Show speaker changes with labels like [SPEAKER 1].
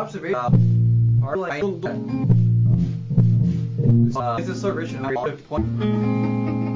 [SPEAKER 1] observation are like this is so rich in point.